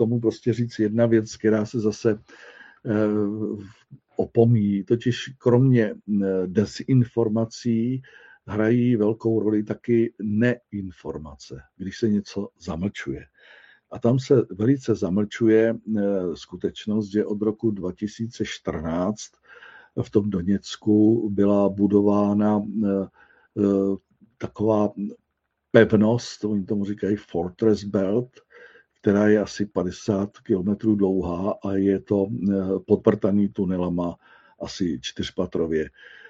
tomu prostě říct jedna věc, která se zase opomíjí. Totiž kromě dezinformací hrají velkou roli taky neinformace, když se něco zamlčuje. A tam se velice zamlčuje skutečnost, že od roku 2014 v tom Doněcku byla budována taková pevnost, oni tomu říkají Fortress Belt, která je asi 50 kilometrů dlouhá a je to podprtaný tunelama asi 4patrově.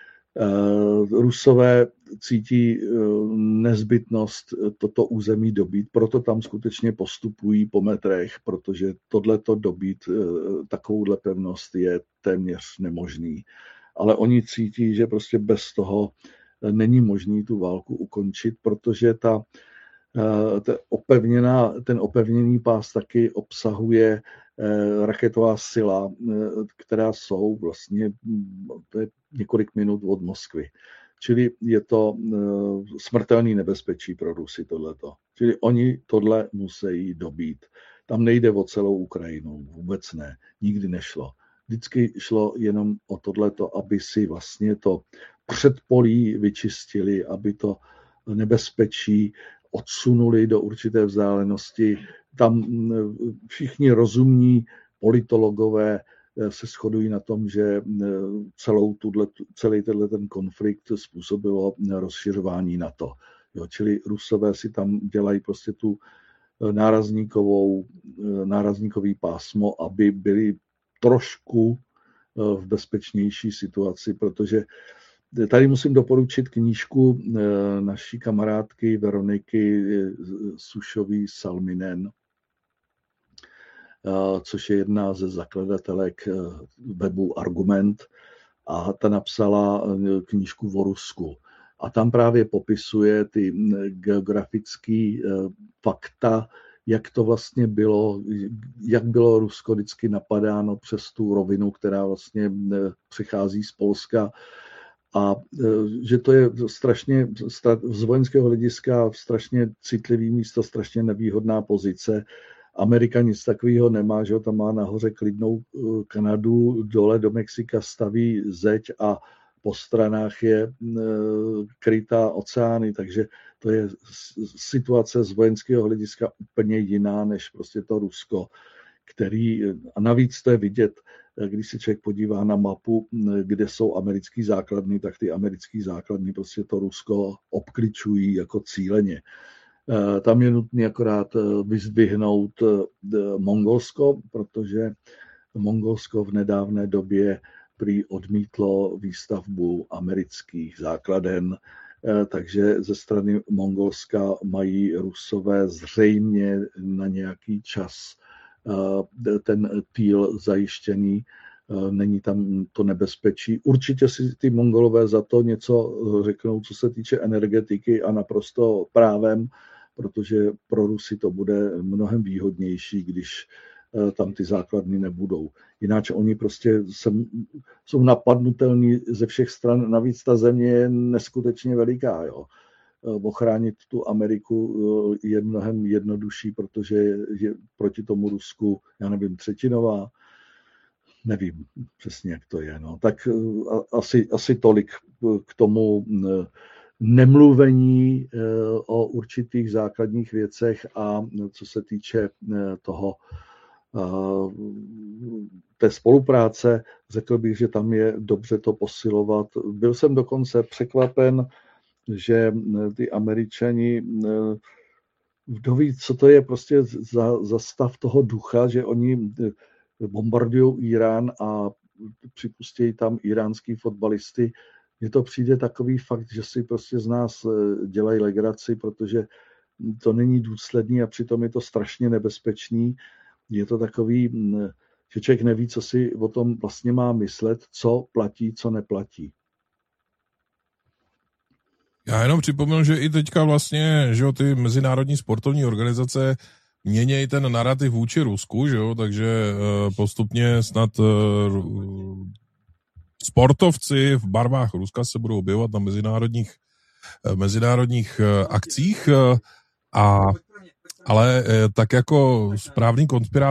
Rusové cítí nezbytnost toto území dobít, proto tam skutečně postupují po metrech, protože tohleto dobít, takovouhle pevnost je téměř nemožný. Ale oni cítí, že prostě bez toho není možný tu válku ukončit, protože ten opevněný pás taky obsahuje raketová sila, která jsou vlastně to je několik minut od Moskvy. Čili je to smrtelný nebezpečí pro Rusy tohleto. Čili oni tohle musí dobít. Tam nejde o celou Ukrajinu, vůbec ne. Nikdy nešlo. Vždycky šlo jenom o tohleto, aby si vlastně to předpolí vyčistili, aby to nebezpečí odsunuli do určité vzdálenosti. Tam všichni rozumní politologové se shodují na tom, že celý ten konflikt způsobilo rozšiřování NATO. Jo, čili Rusové si tam dělají prostě tu nárazníkový pásmo, aby byli trošku v bezpečnější situaci, protože tady musím doporučit knížku naší kamarádky Veroniky Sušový-Salminen, což je jedna ze zakladatelek webu Argument, a ta napsala knížku o Rusku. A tam právě popisuje ty geografické fakta, jak to vlastně bylo, jak bylo Rusko vždycky napadáno přes tu rovinu, která vlastně přichází z Polska, a že to je strašně z vojenského hlediska strašně citlivý místo, strašně nevýhodná pozice. Amerika nic takového nemá, že tam má nahoře klidnou Kanadu, dole do Mexika staví zeď a po stranách je krytá oceány, takže to je situace z vojenského hlediska úplně jiná než prostě to Rusko, a navíc to je vidět, když se člověk podívá na mapu, kde jsou americké základny, tak ty americké základny prostě to Rusko obkličují jako cíleně. Tam je nutné akorát vyzdvihnout Mongolsko, protože Mongolsko v nedávné době prý odmítlo výstavbu amerických základen, takže ze strany Mongolska mají Rusové zřejmě na nějaký čas ten týl zajištěný, není tam to nebezpečí. Určitě si ty Mongolové za to něco řeknou, co se týče energetiky, a naprosto právem, protože pro Rusy to bude mnohem výhodnější, když tam ty základny nebudou. Jináč oni prostě jsou napadnutelní ze všech stran, navíc ta země je neskutečně veliká. Jo. Ochránit tu Ameriku je mnohem jednodušší, protože je proti tomu Rusku, já nevím, třetinová, nevím přesně, jak to je. No. Tak asi tolik k tomu nemluvení o určitých základních věcech, a co se týče té spolupráce, řekl bych, že tam je dobře to posilovat. Byl jsem dokonce překvapen, že ty Američani, kdo ví, co to je prostě za stav toho ducha, že oni bombardují Irán a připustějí tam iránský fotbalisty. Mně to přijde takový fakt, že si prostě z nás dělají legraci, protože to není důsledný a přitom je to strašně nebezpečný. Je to takový, že člověk neví, co si o tom vlastně má myslet, co platí, co neplatí. Já jenom připomenu, že i teďka vlastně, že jo, ty mezinárodní sportovní organizace měnějí ten narrativ vůči Rusku, že jo, takže postupně snad sportovci v barvách Ruska se budou objevovat na mezinárodních akcích, ale tak jako správný konspirátor